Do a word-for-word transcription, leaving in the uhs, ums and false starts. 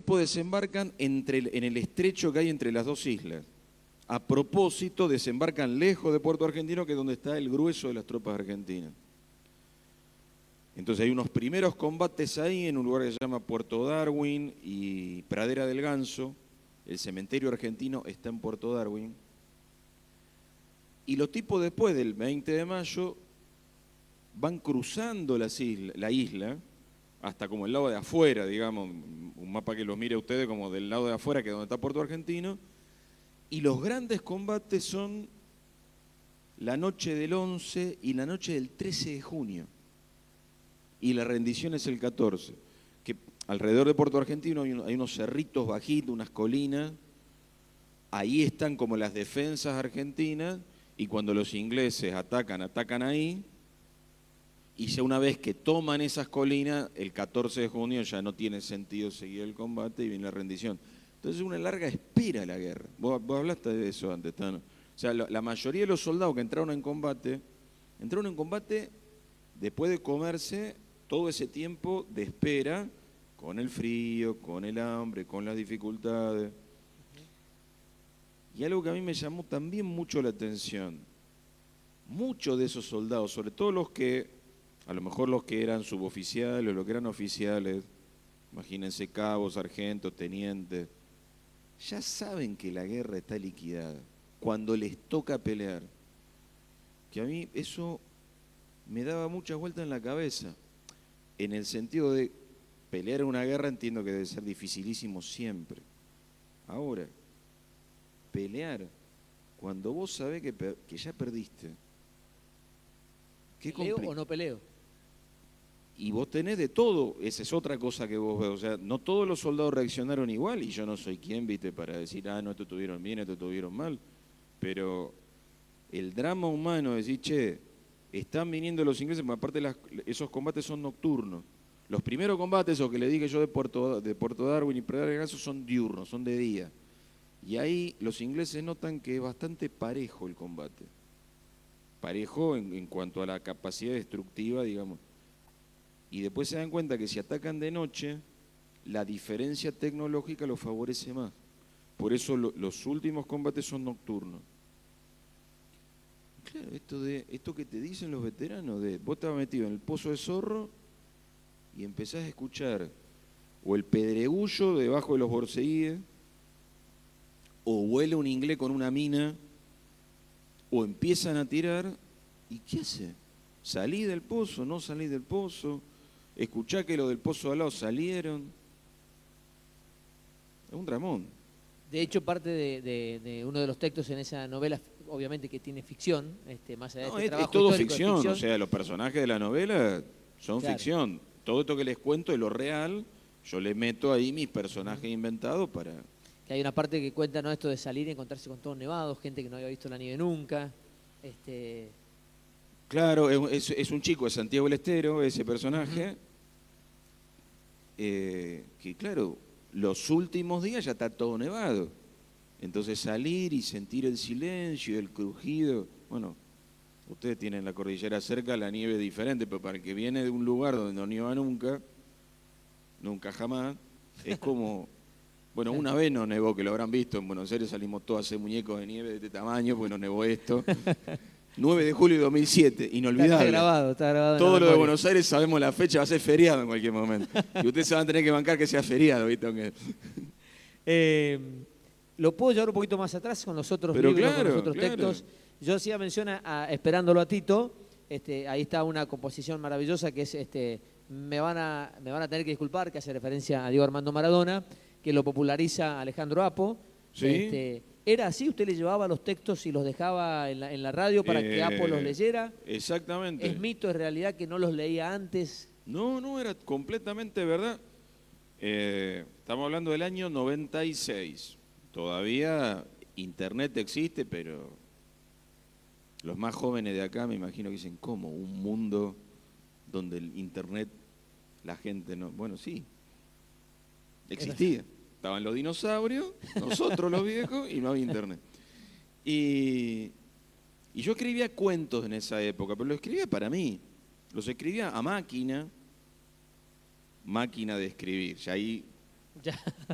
tipos desembarcan entre el- en el estrecho que hay entre las dos islas. A propósito, desembarcan lejos de Puerto Argentino, que es donde está el grueso de las tropas argentinas. Entonces hay unos primeros combates ahí en un lugar que se llama Puerto Darwin y Pradera del Ganso. El cementerio argentino está en Puerto Darwin. Y los tipos después del veinte de mayo van cruzando las isla, la isla hasta como el lado de afuera, digamos, un mapa que los mire ustedes como del lado de afuera, que es donde está Puerto Argentino. Y los grandes combates son la noche del once y la noche del trece de junio. Y la rendición es el catorce. Que alrededor de Puerto Argentino hay, un, hay unos cerritos bajitos, unas colinas. Ahí están como las defensas argentinas. Y cuando los ingleses atacan, atacan ahí. Y ya una vez que toman esas colinas, el catorce de junio ya no tiene sentido seguir el combate y viene la rendición. Entonces es una larga espera la guerra. Vos, vos hablaste de eso antes, Tano. O sea, la, la mayoría de los soldados que entraron en combate, entraron en combate después de comerse todo ese tiempo de espera, con el frío, con el hambre, con las dificultades. Y algo que a mí me llamó también mucho la atención, muchos de esos soldados, sobre todo los que, a lo mejor los que eran suboficiales, los que eran oficiales, imagínense cabos, sargentos, tenientes, ya saben que la guerra está liquidada, cuando les toca pelear. Que a mí eso me daba muchas vueltas en la cabeza, en el sentido de pelear en una guerra entiendo que debe ser dificilísimo siempre. Ahora, pelear cuando vos sabés que, que ya perdiste. ¿Qué ¿Peleo o no peleo? Y vos tenés de todo, esa es otra cosa que vos ves, o sea, no todos los soldados reaccionaron igual, y yo no soy quien, viste, para decir, ah, no, esto tuvieron bien, esto tuvieron mal, pero el drama humano de decir, che, están viniendo los ingleses, porque aparte las, esos combates son nocturnos. Los primeros combates, o que le dije yo de Puerto, de Puerto Darwin y Pradera del Ganso, son diurnos, son de día. Y ahí los ingleses notan que es bastante parejo el combate. Parejo en, en cuanto a la capacidad destructiva, digamos. Y después se dan cuenta que si atacan de noche, la diferencia tecnológica los favorece más. Por eso lo, los últimos combates son nocturnos. Claro, esto, de, esto que te dicen los veteranos, de vos estabas metido en el pozo de zorro y empezás a escuchar o el pedregullo debajo de los borceguíes, o vuela un inglés con una mina, o empiezan a tirar, ¿y qué hace? ¿Salí del pozo? ¿No salí del pozo? ¿Escuchá que los del pozo de al lado salieron? Es un dramón. De hecho, parte de, de, de uno de los textos en esa novela, obviamente que tiene ficción, este, más allá No, de este es, trabajo es todo histórico ficción, de ficción, o sea, los personajes de la novela son claro. ficción. Todo esto que les cuento es lo real, yo le meto ahí mis personajes uh-huh. inventados para... Que hay una parte que cuenta, ¿no?, esto de salir y encontrarse con todo nevado, gente que no había visto la nieve nunca. Este... Claro, es, es, es un chico de Santiago del Estero, ese personaje, uh-huh. eh, que claro, los últimos días ya está todo nevado. Entonces salir y sentir el silencio, el crujido, bueno, ustedes tienen la cordillera cerca, la nieve es diferente, pero para el que viene de un lugar donde no nieva nunca, nunca jamás, es como... Bueno, una vez nos nevó, que lo habrán visto, en Buenos Aires salimos todos a hacer muñecos de nieve de este tamaño, pues nos nevó esto. nueve de julio de dos mil siete, inolvidable. Está grabado, está grabado. Todo lo de Buenos Aires sabemos la fecha, va a ser feriado en cualquier momento. Y ustedes se van a tener que bancar que sea feriado, ¿viste? Aunque... Eh, lo puedo llevar un poquito más atrás con los otros Pero libros, claro, con los otros claro. textos. Yo hacía mención a, a Esperándolo a Tito, este, ahí está una composición maravillosa que es, este, me, van a, me van a tener que disculpar, que hace referencia a Diego Armando Maradona, que lo populariza Alejandro Apo. ¿Sí? Este, ¿Era así? ¿Usted le llevaba los textos y los dejaba en la, en la radio para eh, que Apo los leyera? Exactamente. ¿Es mito, es realidad que no los leía antes? No, no, era completamente verdad. Eh, estamos hablando del año noventa y seis. Todavía internet existe, pero los más jóvenes de acá me imagino que dicen, ¿cómo? Un mundo donde el internet, la gente no... Bueno, sí. Existía. Estaban los dinosaurios, nosotros los viejos, y no había internet. Y, y yo escribía cuentos en esa época, pero los escribía para mí. Los escribía a máquina, máquina de escribir. Ya ahí... Ya.